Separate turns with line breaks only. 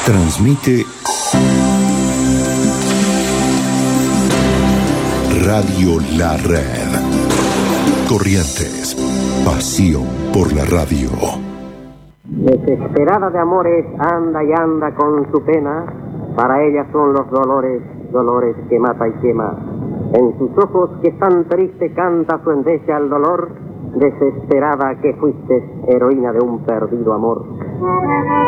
Transmite Radio La Red. Corrientes, pasión por la radio.
Desesperada de amores, anda y anda con su pena. Para ella son los dolores, dolores que mata y quema. En sus ojos que tan triste canta su endecha al dolor. Desesperada que fuiste, heroína de un perdido amor.